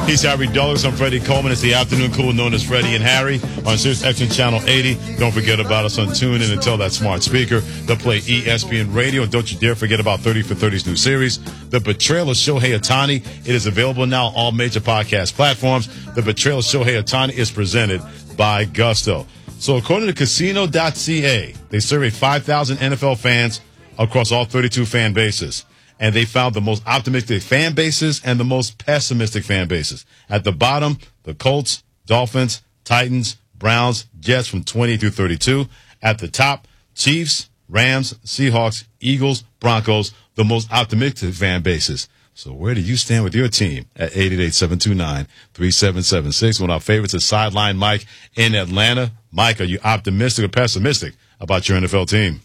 He's Harry Douglas. I'm Freddie Coleman. It's the afternoon cool known as Freddie and Harry on Sirius XM Channel 80. Don't forget about us on TuneIn and tell that smart speaker to play ESPN Radio. And don't you dare forget about 30 for 30's new series, The Betrayal of Shohei Ohtani. It is available now on all major podcast platforms. The Betrayal of Shohei Ohtani is presented by Gusto. So according to Casino.ca, they surveyed 5,000 NFL fans across all 32 fan bases. And they found the most optimistic fan bases and the most pessimistic fan bases. At the bottom, the Colts, Dolphins, Titans, Browns, Jets from 20 through 32. At the top, Chiefs, Rams, Seahawks, Eagles, Broncos, the most optimistic fan bases. So where do you stand with your team? At 888-729-3776. One of our favorites is Sideline Mike in Atlanta. Mike, are you optimistic or pessimistic about your NFL team?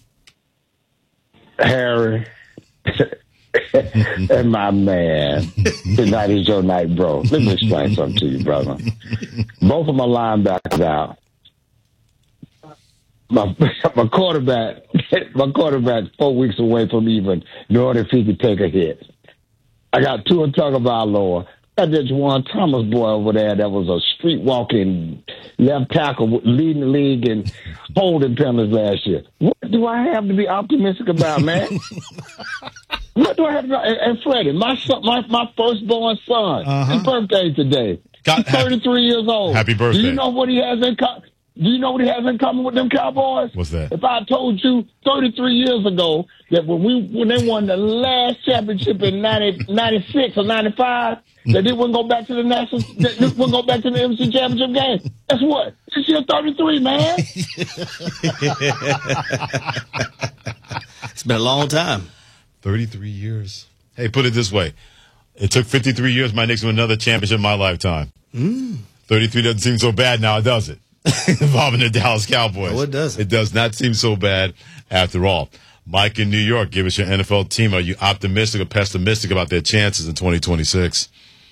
Harry. And my man, tonight is your night, bro. Let me explain something to you, brother. Both of my linebackers out. My quarterback 4 weeks away from even knowing if he could take a hit. I got Tua Tagovailoa. I got that Juwan Thomas boy over there that was a street walking left tackle leading the league in holding penalties last year. What do I have to be optimistic about, man? What do I have to be? And Freddie, my firstborn son, his birthday today. He's 33 years old. Happy birthday. Do you know what he has in common? Do you know what he has in common with them Cowboys? What's that? If I told you 33 years ago that when they won the last championship in 96 or 95, that they wouldn't go back to the national, they wouldn't go back to the NFC Championship game. Guess what? This year 33, man. It's been a long time. 33 years. Hey, put it this way. It took 53 years, my Knicks, to win another championship in my lifetime. 33 doesn't seem so bad now, does it? Involving the Dallas Cowboys. No, it doesn't. It does not seem so bad after all. Mike in New York, give us your NFL team. Are you optimistic or pessimistic about their chances in 2026?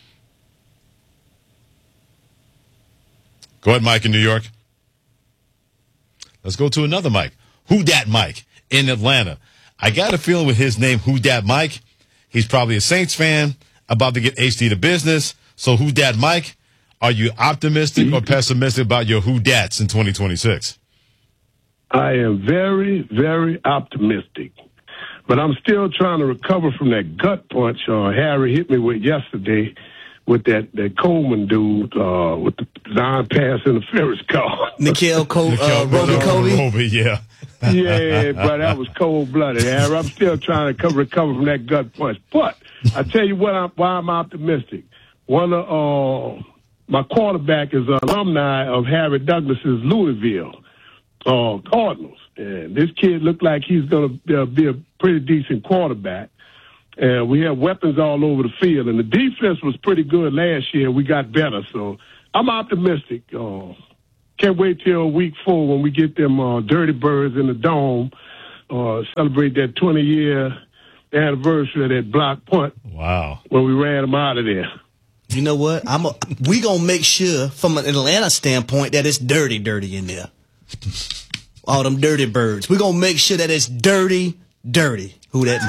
Go ahead, Mike in New York. Let's go to another Mike. Who Dat Mike in Atlanta? I got a feeling with his name, Who Dat Mike, he's probably a Saints fan, about to get HD to business. So Who Dat Mike, are you optimistic or pessimistic about your Who Dats in 2026? I am very, very optimistic. But I'm still trying to recover from that gut punch Harry hit me with yesterday with that Coleman dude with the non-pass interference call. Nikhil Roby, yeah. Yeah, but that was cold-blooded, Harry. I'm still trying to recover from that gut punch. But I tell you why I'm optimistic. One of my quarterback is an alumni of Harry Douglas's Louisville Cardinals. And this kid looked like he's going to be a pretty decent quarterback. And we have weapons all over the field. And the defense was pretty good last year. We got better. So I'm optimistic. Can't wait till week 4 when we get them Dirty Birds in the Dome, celebrate that 20-year anniversary of that block punt. Wow. When we ran them out of there. You know what? We gonna make sure from an Atlanta standpoint that it's dirty in there. All them dirty birds. We gonna make sure that it's dirty. Who that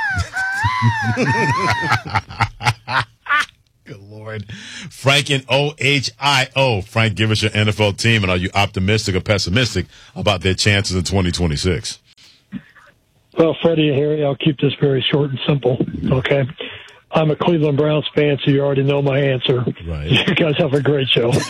Mike? Good Lord. Frank in OHIO. Frank, give us your NFL team, and are you optimistic or pessimistic about their chances in 2026? Well, Freddie and Harry, I'll keep this very short and simple, okay? I'm a Cleveland Browns fan, so you already know my answer. Right. You guys have a great show. Well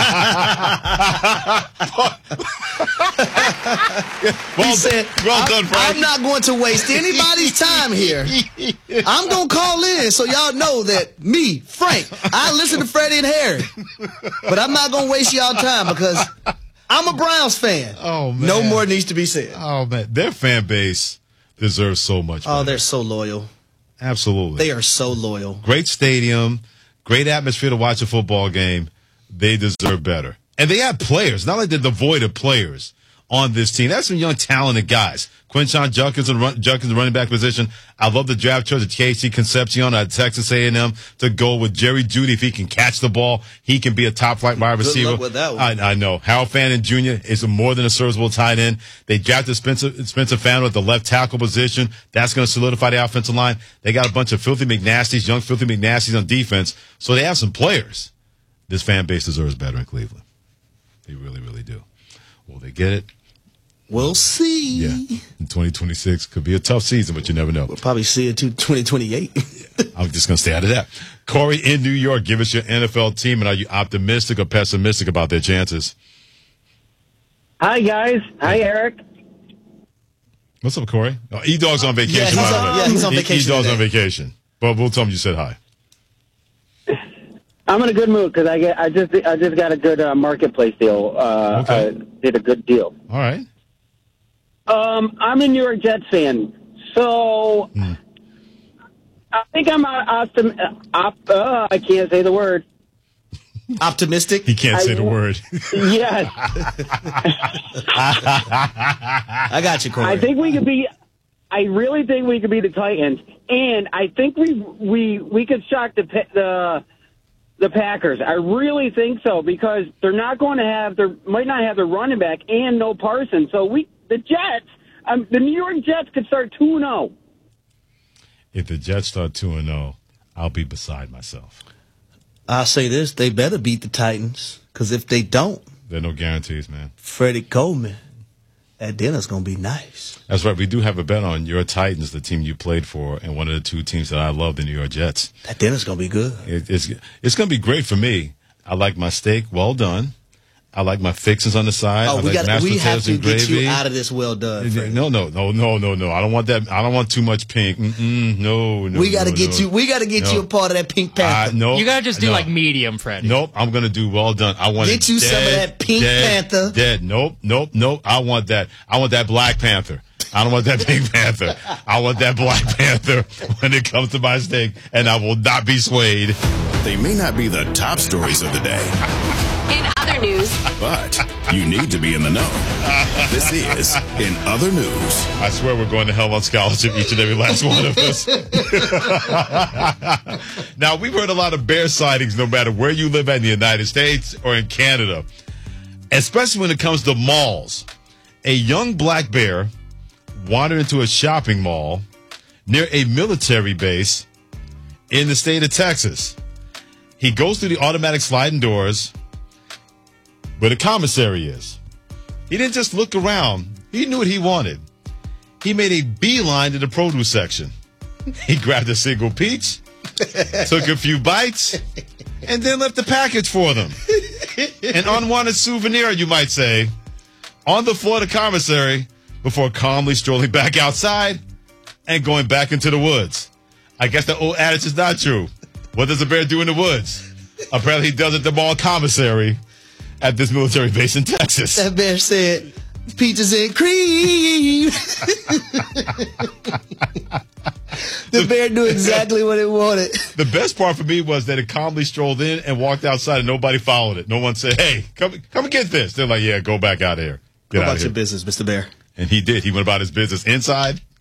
done, Frank. I'm not going to waste anybody's time here. I'm going to call in so y'all know that me, Frank, I listen to Freddie and Harry. But I'm not going to waste y'all time because I'm a Browns fan. Oh, man. No more needs to be said. Oh, man. Their fan base deserves so much better. Oh, they're so loyal. Absolutely. They are so loyal. Great stadium, great atmosphere to watch a football game. They deserve better. And they have players. Not like they're devoid of players on this team. That's some young, talented guys. Quinshon Judkins, the running back position. I love the draft choice of Casey Concepcion at Texas A&M to go with Jerry Jeudy. If he can catch the ball, he can be a top-flight wide receiver. Good luck with that one. I know. Harold Fannin Jr. is more than a serviceable tight end. They drafted Spencer Fandler at the left tackle position. That's going to solidify the offensive line. They got a bunch of young filthy McNasties on defense. So they have some players. This fan base deserves better in Cleveland. They really, really do. Will they get it? We'll see. Yeah. In 2026 could be a tough season, but you never know. We'll probably see it to 2028. I'm just going to stay out of that. Corey in New York, give us your NFL team, and are you optimistic or pessimistic about their chances? Hi, guys. Hi, Eric. What's up, Corey? Oh, E-Dog's on vacation. He's on vacation. E-Dog's on vacation. But we'll tell him you said hi. I'm in a good mood because I just got a good marketplace deal. Okay. Did a good deal. All right. I'm a New York Jets fan, so I think I'm I can't say the word. Optimistic? He can't say the word. Yes. I got you, Corey. I really think we could be the Titans, and I think we could shock the Packers. I really think so because they're not going to might not have their running back and no Parsons. So the Jets, the New York Jets could start 2-0. If the Jets start 2-0, I'll be beside myself. I'll say this: they better beat the Titans because if they don't, there are no guarantees, man. Freddie Coleman, that dinner's gonna be nice. That's right. We do have a bet on your Titans, the team you played for, and one of the two teams that I love, the New York Jets. That dinner's gonna be good. It's going to be great for me. I like my steak well done. I like my fixings on the side. Oh, we have to get you out of this well done. No. I don't want that. I don't want too much pink. No. We got to get you. We got to get you a part of that Pink Panther. No. You got to just do like medium, Freddie. Nope. I'm going to do well done. I want get you some of that Pink Panther. Dead. Nope. I want that. I want that Black Panther. I don't want that Pink Panther. I want that Black Panther when it comes to my steak, and I will not be swayed. They may not be the top stories of the day. In other news. But you need to be in the know. This is In Other News. I swear we're going to hell on scholarship, each and every last one of us. Now, we've heard a lot of bear sightings no matter where you live in the United States or in Canada, especially when it comes to malls. A young black bear wandered into a shopping mall near a military base in the state of Texas. He goes through the automatic sliding doors where the commissary is. He didn't just look around. He knew what he wanted. He made a beeline to the produce section. He grabbed a single peach, took a few bites, and then left the package for them. An unwanted souvenir, you might say, on the floor of the commissary before calmly strolling back outside and going back into the woods. I guess the old adage is not true. What does a bear do in the woods? Apparently he does it at the mall commissary at this military base in Texas. That bear said, peaches and cream. The bear knew exactly what it wanted. The best part for me was that it calmly strolled in and walked outside and nobody followed it. No one said, hey, come and get this. They're like, yeah, go back out of here. Go about your business, Mr. Bear. And he did. He went about his business inside